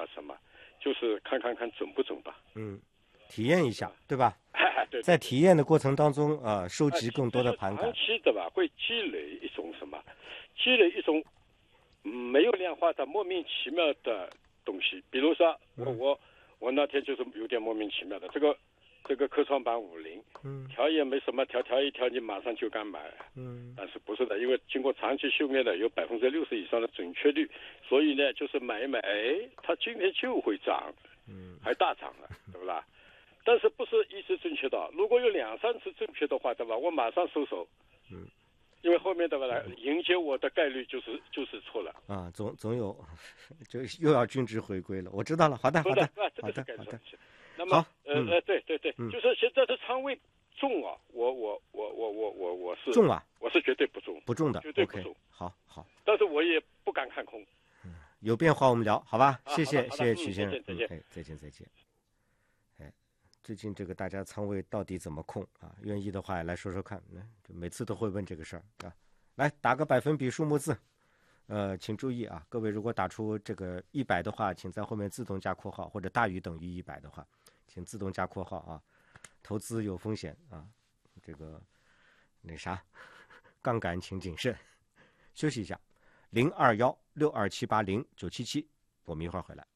什么，就是看准不准吧。 体验一下，对吧？ 对， 在体验的过程当中收集更多的盘感。 长期的吧，会积累一种什么？积累一种没有量化的莫名其妙的东西。比如说，我那天就是有点莫名其妙的，这个科创板50，调也没什么调一调，你马上就敢买。但是不是的，因为经过长期训练的，有60%以上的准确率，所以呢，就是买一买，它今天就会涨，还大涨了，对不啦？但是不是一直正确的，如果有2-3次正确的话，对吧？我马上收手，因为后面的吧，迎接我的概率就是错了啊，总有，就又要均值回归了。我知道了，好的。 那么对，就是现在的仓位重啊，我是重啊， 我是绝对不重的， 绝对不重。 好， 但是我也不敢看空。 有变化我们聊，好吧？谢谢曲先生，再见。最近这个大家仓位到底怎么控啊？愿意的话来说说看，每次都会问这个事儿啊。来打个百分比数目字，请注意啊，各位如果打出这个100的话，请在后面自动加括号，或者大于等于100的话，请自动加括号啊。投资有风险啊，这个杠杆请谨慎。休息一下，02162780-977，我们一会儿回来。